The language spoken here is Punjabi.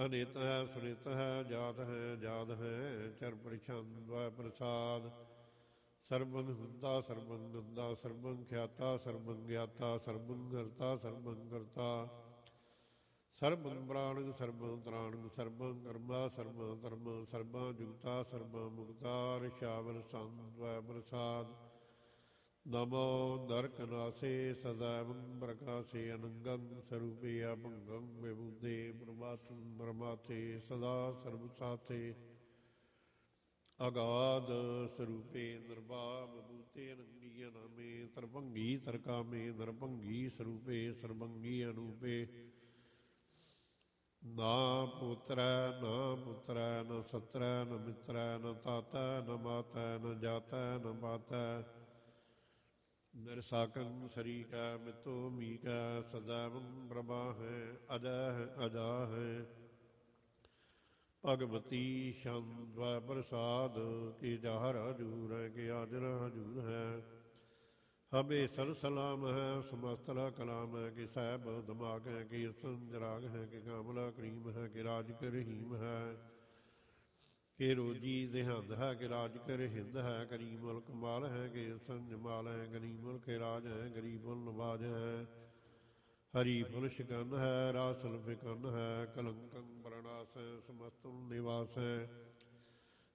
ਅਨਿਤ ਹੈ ਸੁਨਿਤ ਹੈ ਜਾਤ ਹੈ ਜਾਦ ਹੈ ਚਰ ਪ੍ਰਛੰਦ ਵੈ ਪ੍ਰਸਾਦ ਸਰਬੰ ਹੁੰਦਾ ਸਰਬੰ ਨੰਦਾ ਸਰਬੰ ਖਿਆਤਾ ਸਰਬੰ ਗਿਆਤਾ ਸਰਬੰ ਕਰਤਾ ਸਰਬੰ ਕਰਤਾ ਸਰਬੰ ਪ੍ਰਾਣੰ ਸਰਬੰ ਤ੍ਰਾਣੰ ਸਰਬੰ ਕਰਮਾ ਸਰਬੰ ਧਰਮ ਸਰਬੰ ਜੁਗਤਾ ਸਰਬੰ ਮੁਕਤਾ ਰਿਸ਼ਾਵਰ ਸੰਤ ਵੈ ਪ੍ਰਸਾਦ ਨਮੋ ਨਰਕ ਨਾਸੇ ਸਦਾਵੰ ਪ੍ਰਕਾਸੇ ਅਨੰਗੰ ਸਰੂਪੇ ਅਭੰਗੰ ਵਿਭੂਤੇ ਪ੍ਰਭਾਤੰ ਪਰਮਾਤੇ ਸਦਾ ਸਰਬ ਸਾਥੇ ਅਗਾਧ ਸਰੂਪੇ ਨਿਰਭਾ ਵਿਭੂਤੇ ਅਨੰਗੀ ਅਨਾਮੇ ਤਰਭੰਗੀ ਤਰਕਾਮੇ ਨਰਭੰਗੀ ਸਰੂਪੇ ਸਰਬੰਗੀ ਅਨੂਪੇ ਨਾ ਪੁੱਤਰੈ ਨਾ ਪੁੱਤਰੈ ਨ ਸਤਰੈ ਨ ਮਿੱਤਰੈ ਨ ਤਾਤੈ ਨ ਮਾਤੈ ਨ ਜਾਤੈ ਨ ਪਾਤੈ ਨਿਰਸਾਕੰ ਸ਼ਰੀਕੈ ਮਿਤੋ ਮੀਕੈ ਸਦਾਵੰ ਪ੍ਰਭਾ ਹੈ ਅਜੈ ਹੈ ਅਜਾ ਹੈ ਭਗਵਤੀ ਛੰਦ ਵੈ ਪ੍ਰਸਾਦ ਕੀ ਜਾਹਰ ਹਜੂਰ ਹੈ ਕਿ ਹਾਜ਼ਰ ਹਜੂਰ ਹੈ ਹਬੇ ਸਰ ਸਲਾਮ ਹੈ ਸਮਸਤਲਾ ਕਲਾਮ ਹੈ ਕਿ ਸਾਹਿਬ ਦਿਮਾਗ ਹੈ ਕਿ ਅਸਨ ਜਰਾਗ ਹੈ ਕਿ ਕਾਮਲਾ ਕਰੀਮ ਹੈ ਕਿ ਰਾਜ ਕਰ ਰਹੀਮ ਹੈ ਕਿ ਰੋਜੀ ਦੇਹੰਦ ਹੈ ਕਿ ਰਾਜ ਕਰ ਹਿੰਦ ਹੈ ਕਰੀ ਮੁਲਕ ਮਾਲ ਹੈ ਕਿ ਅਸਨ ਜਮਾਲ ਹੈ ਗਰੀ ਮੁਲਕ ਰਾਜ ਹੈ ਗਰੀਬ ਨਵਾਜ ਹੈ ਹਰੀ ਫੁਲ ਸ਼ਿਕਨ ਹੈ ਰਾਸਲ ਫਿਕਨ ਹੈ ਕਲੰਕੰ ਪ੍ਰਣਾਸ ਹੈ ਸਮਸਤੰ ਨਿਵਾਸ ਹੈ